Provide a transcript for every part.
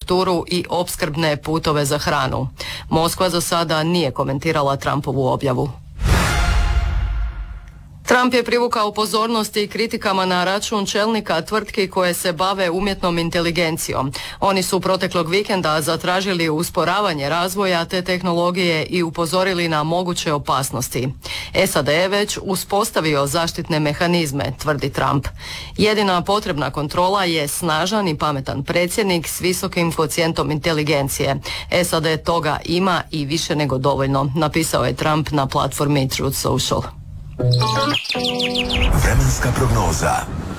infrastrukturu i opskrbne putove za hranu. Moskva za sada nije komentirala Trumpovu objavu. Trump je privukao pozornost i kritikama na račun čelnika tvrtki koje se bave umjetnom inteligencijom. Oni su proteklog vikenda zatražili usporavanje razvoja te tehnologije i upozorili na moguće opasnosti. SAD je već uspostavio zaštitne mehanizme, tvrdi Trump. Jedina potrebna kontrola je snažan i pametan predsjednik s visokim kvocijentom inteligencije. SAD toga ima i više nego dovoljno, napisao je Trump na platformi Truth Social. Vremenska prognoza.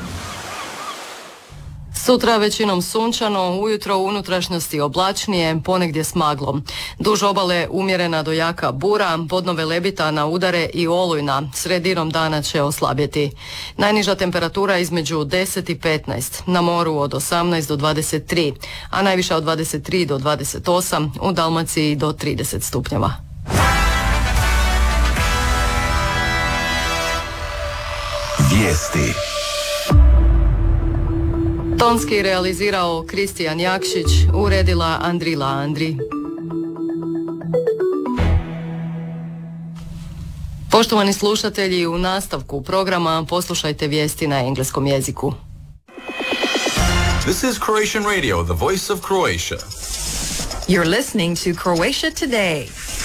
Sutra većinom sunčano, ujutro u unutrašnjosti oblačnije, ponegdje s maglom. Duž obale umjerena do jaka bura, podnove lebita na udare i olujna, sredinom dana će oslabjeti. Najniža temperatura između 10 i 15, na moru od 18 do 23, a najviša od 23 do 28, u Dalmaciji do 30 stupnjeva. Vijesti. Tonski realizirao Kristijan Jakšić, uredila Andrila Andri. Poštovani slušatelji, u nastavku programa poslušajte vijesti na engleskom jeziku. This is Croatian Radio, the voice of Croatia. You're listening to Croatia Today.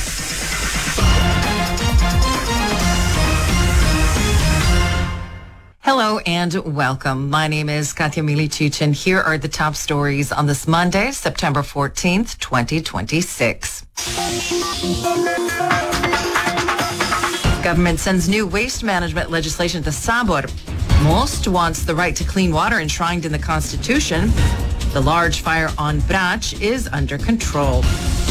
Hello and welcome. My name is Katja Milicic, and here are the top stories on this Monday, September 14th, 2026. Government sends new waste management legislation to Sabor. Most wants the right to clean water enshrined in the Constitution. The large fire on Brač is under control.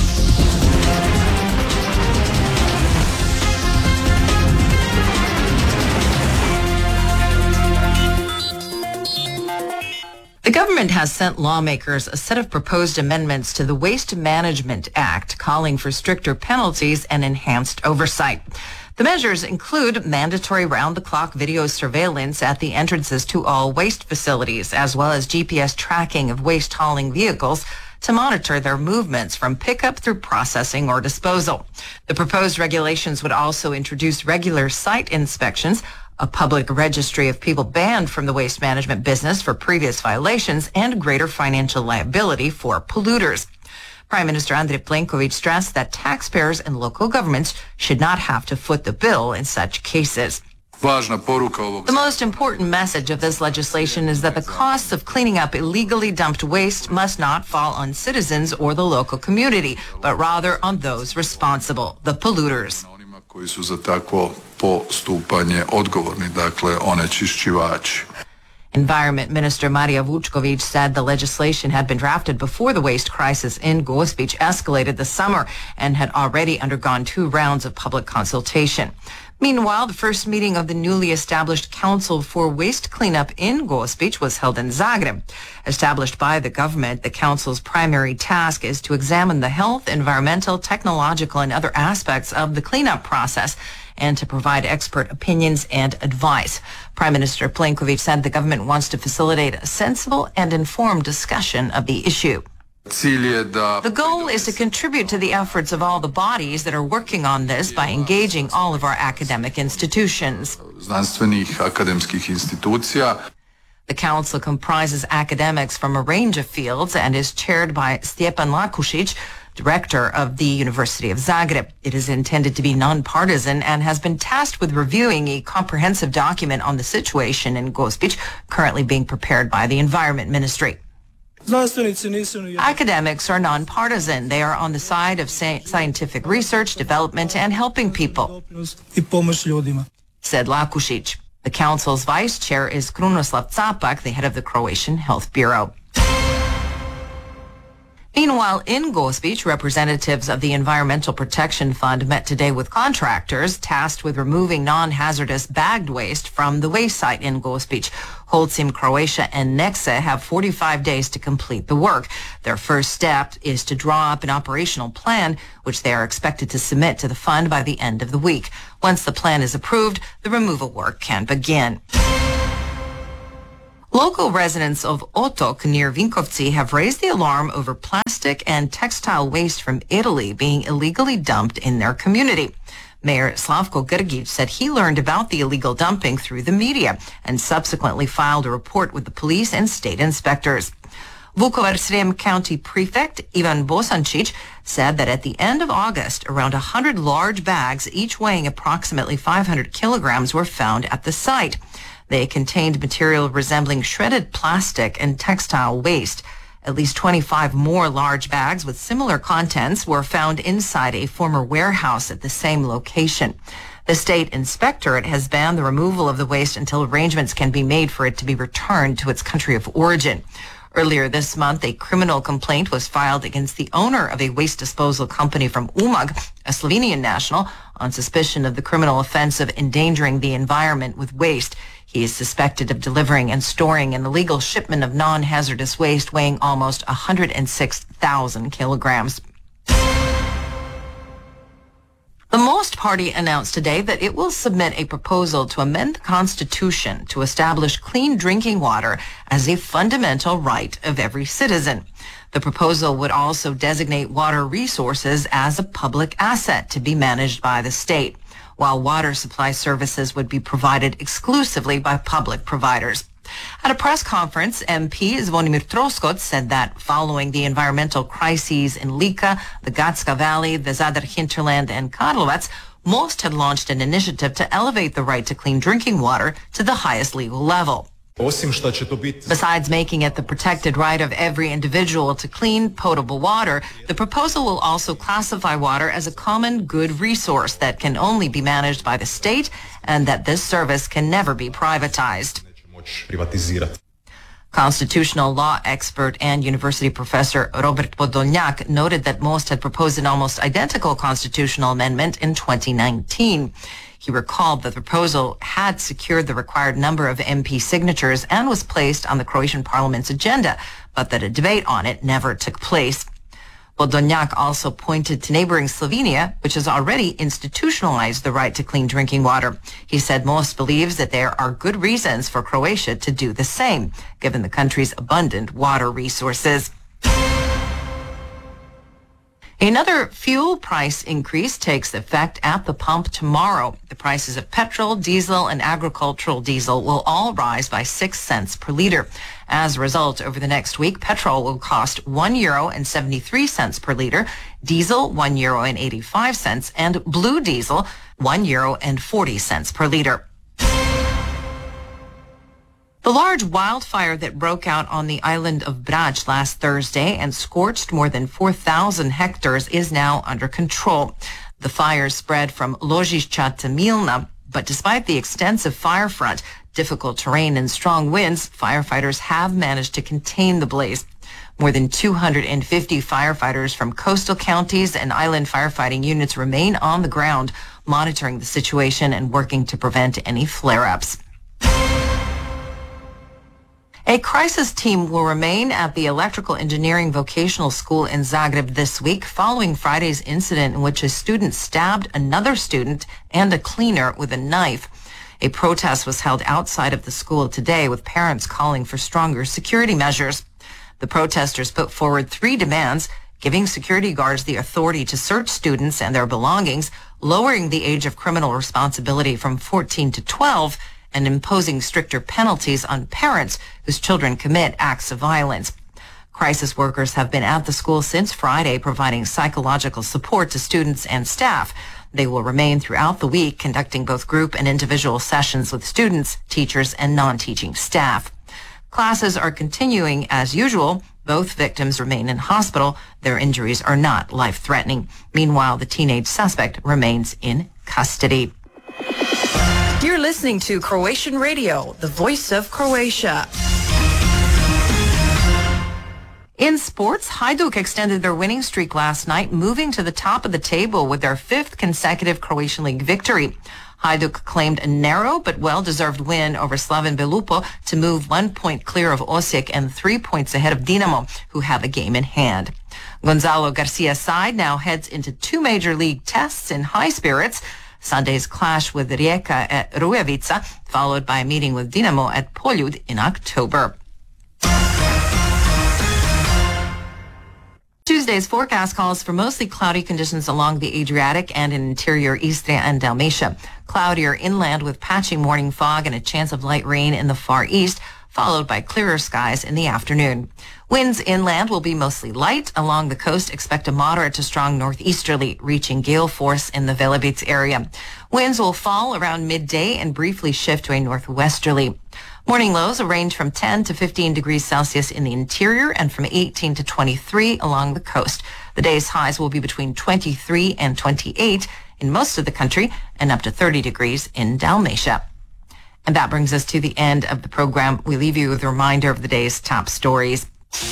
The government has sent lawmakers a set of proposed amendments to the Waste Management Act, calling for stricter penalties and enhanced oversight. The measures include mandatory round-the-clock video surveillance at the entrances to all waste facilities, as well as GPS tracking of waste hauling vehicles to monitor their movements from pickup through processing or disposal. The proposed regulations would also introduce regular site inspections, a public registry of people banned from the waste management business for previous violations, and greater financial liability for polluters. Prime Minister Andrej Plenković stressed that taxpayers and local governments should not have to foot the bill in such cases. The most important message of this legislation is that the costs of cleaning up illegally dumped waste must not fall on citizens or the local community, but rather on those responsible, the polluters. Koji su za takvo postupanje odgovorni, dakle onečišćivači. Environment Minister Marija Vučković said the legislation had been drafted before the waste crisis in Gospić escalated this summer and had already undergone 2 rounds of public consultation. Meanwhile, the first meeting of the newly established Council for Waste Cleanup in Gospić was held in Zagreb. Established by the government, the council's primary task is to examine the health, environmental, technological, and other aspects of the cleanup process and to provide expert opinions and advice. Prime Minister Plenković said the government wants to facilitate a sensible and informed discussion of the issue. The goal is to contribute to the efforts of all the bodies that are working on this by engaging all of our academic institutions. The council comprises academics from a range of fields and is chaired by Stjepan Lakušić, director of the University of Zagreb. It is intended to be non-partisan and has been tasked with reviewing a comprehensive document on the situation in Gospić, currently being prepared by the Environment Ministry. Academics are non-partisan. They are on the side of scientific research, development, and helping people, said Lakušić. The council's vice chair is Krunoslav Capak, the head of the Croatian Health Bureau. Meanwhile, in Gospić, representatives of the Environmental Protection Fund met today with contractors tasked with removing non-hazardous bagged waste from the waste site in Gospić. Holcim Croatia and Nexe have 45 days to complete the work. Their first step is to draw up an operational plan, which they are expected to submit to the fund by the end of the week. Once the plan is approved, the removal work can begin. Local residents of Otok near Vinkovci have raised the alarm over plastic and textile waste from Italy being illegally dumped in their community. Mayor Slavko Grgic said he learned about the illegal dumping through the media and subsequently filed a report with the police and state inspectors. Vukovar-Srem County Prefect Ivan Bosancic said that at the end of August, around 100 large bags, each weighing approximately 500 kilograms, were found at the site. They contained material resembling shredded plastic and textile waste. At least 25 more large bags with similar contents were found inside a former warehouse at the same location. The state inspectorate has banned the removal of the waste until arrangements can be made for it to be returned to its country of origin. Earlier this month, a criminal complaint was filed against the owner of a waste disposal company from Umag, a Slovenian national, on suspicion of the criminal offense of endangering the environment with waste. He is suspected of delivering and storing an illegal shipment of non-hazardous waste weighing almost 106,000 kilograms. The Most Party announced today that it will submit a proposal to amend the Constitution to establish clean drinking water as a fundamental right of every citizen. The proposal would also designate water resources as a public asset to be managed by the state, while water supply services would be provided exclusively by public providers. At a press conference, MP Zvonimir Troskot said that following the environmental crises in Lika, the Gatska Valley, the Zadar hinterland, and Karlovac, Most had launched an initiative to elevate the right to clean drinking water to the highest legal level. Besides making it the protected right of every individual to clean, potable water, the proposal will also classify water as a common good resource that can only be managed by the state and that this service can never be privatized. Constitutional law expert and university professor Robert Podolnjak noted that Most had proposed an almost identical constitutional amendment in 2019. He recalled that the proposal had secured the required number of MP signatures and was placed on the Croatian parliament's agenda, but that a debate on it never took place. Podolnjak also pointed to neighboring Slovenia, which has already institutionalized the right to clean drinking water. He said Most believes that there are good reasons for Croatia to do the same, given the country's abundant water resources. Another fuel price increase takes effect at the pump tomorrow. The prices of petrol, diesel, and agricultural diesel will all rise by 6 cents per liter. As a result, over the next week, petrol will cost €1.73 per liter, diesel €1.85, and blue diesel €1.40 per liter. The large wildfire that broke out on the island of Brač last Thursday and scorched more than 4,000 hectares is now under control. The fire spread from Ložišća to Milna, but despite the extensive fire front, difficult terrain, and strong winds, firefighters have managed to contain the blaze. More than 250 firefighters from coastal counties and island firefighting units remain on the ground, monitoring the situation and working to prevent any flare-ups. A crisis team will remain at the Electrical Engineering Vocational School in Zagreb this week following Friday's incident in which a student stabbed another student and a cleaner with a knife. A protest was held outside of the school today with parents calling for stronger security measures. The protesters put forward 3 demands: giving security guards the authority to search students and their belongings, lowering the age of criminal responsibility from 14 to 12, and imposing stricter penalties on parents whose children commit acts of violence. Crisis workers have been at the school since Friday, providing psychological support to students and staff. They will remain throughout the week, conducting both group and individual sessions with students, teachers, and non-teaching staff. Classes are continuing as usual. Both victims remain in hospital. Their injuries are not life-threatening. Meanwhile, the teenage suspect remains in custody. You're listening to Croatian Radio, the voice of Croatia. In sports, Hajduk extended their winning streak last night, moving to the top of the table with their 5th consecutive Croatian League victory. Hajduk claimed a narrow but well-deserved win over Slaven Belupo to move 1 point clear of Osijek and 3 points ahead of Dinamo, who have a game in hand. Gonzalo Garcia's side now heads into 2 major league tests in high spirits. Sunday's clash with Rijeka at Rujevica, followed by a meeting with Dinamo at Poljud in October. Tuesday's forecast calls for mostly cloudy conditions along the Adriatic and in interior Istria and Dalmatia. Cloudier inland with patchy morning fog and a chance of light rain in the far east, followed by clearer skies in the afternoon. Winds inland will be mostly light. Along the coast, expect a moderate to strong northeasterly, reaching gale force in the Velebit area. Winds will fall around midday and briefly shift to a northwesterly. Morning lows will range from 10 to 15 degrees Celsius in the interior and from 18 to 23 along the coast. The day's highs will be between 23 and 28 in most of the country and up to 30 degrees in Dalmatia. And that brings us to the end of the program. We leave you with a reminder of the day's top stories.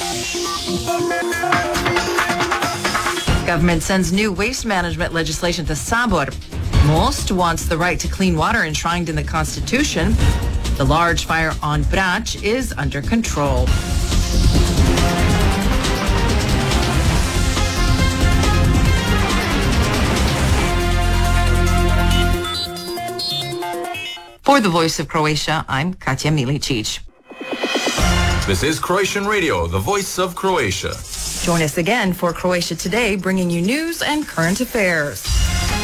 Government sends new waste management legislation to Sabor. Most wants the right to clean water enshrined in the Constitution. The large fire on Brač is under control. For the Voice of Croatia, I'm Katja Milicic. This is Croatian Radio, the voice of Croatia. Join us again for Croatia Today, bringing you news and current affairs.